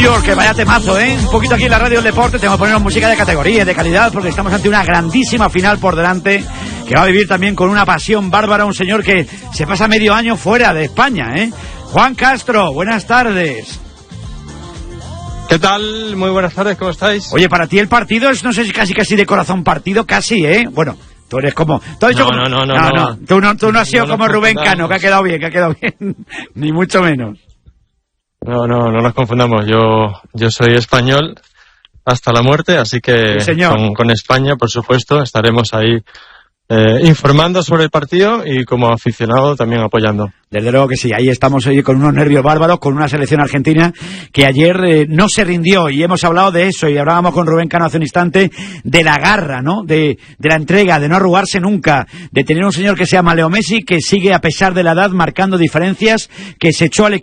York, que vaya temazo, ¿eh? Un poquito aquí en la radio del deporte, tengo que poner música de categoría, de calidad, porque estamos ante una grandísima final por delante, que va a vivir también con una pasión bárbara, un señor que se pasa medio año fuera de España, ¿eh? Juan Castro, buenas tardes. ¿Qué tal? Muy buenas tardes, ¿cómo estáis? Oye, para ti el partido es, no sé si casi de corazón partido, casi, ¿eh? Bueno, tú eres como... No. Tú no has sido como Rubén Cano, que ha quedado bien, ni mucho menos. No nos confundamos. Yo soy español hasta la muerte, así que sí, con España, por supuesto, estaremos ahí informando sobre el partido y como aficionado también apoyando. Desde luego que sí, ahí estamos hoy con unos nervios bárbaros, con una selección argentina que ayer no se rindió, y hemos hablado de eso, y hablábamos con Rubén Cano hace un instante de la garra, ¿no? De la entrega, de no arrugarse nunca, de tener un señor que se llama Leo Messi, que sigue a pesar de la edad marcando diferencias, que se echó al